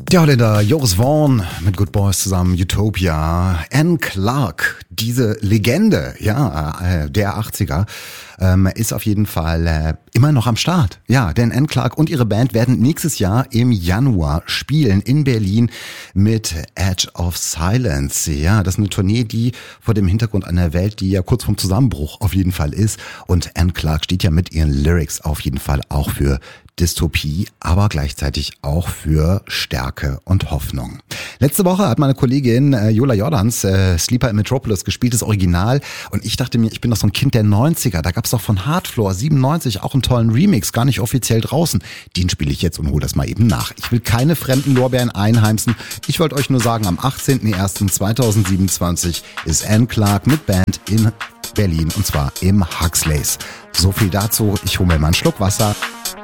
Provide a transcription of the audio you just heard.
Ja, Linda, Joris Vaughan mit Good Boys zusammen, Utopia, Anne Clark, diese Legende, der 80er, ist auf jeden Fall immer noch am Start. Ja, denn Anne Clark und ihre Band werden nächstes Jahr im Januar spielen in Berlin mit Edge of Silence. Ja, das ist eine Tournee, die vor dem Hintergrund einer Welt, die ja kurz vorm Zusammenbruch auf jeden Fall ist. Und Anne Clark steht ja mit ihren Lyrics auf jeden Fall auch für Dystopie, aber gleichzeitig auch für Stärke und Hoffnung. Letzte Woche hat meine Kollegin Jola Jordans Sleeper in Metropolis gespielt, das Original. Und ich dachte mir, ich bin doch so ein Kind der 90er. Da gab's doch von Hardfloor 97 auch einen tollen Remix, gar nicht offiziell draußen. Den spiele ich jetzt und hole das mal eben nach. Ich will keine fremden Lorbeeren einheimsen. Ich wollte euch nur sagen, am 18.01.2027 ist Anne Clark mit Band in Berlin und zwar im Huxleys. So viel dazu. Ich hole mir mal einen Schluck Wasser.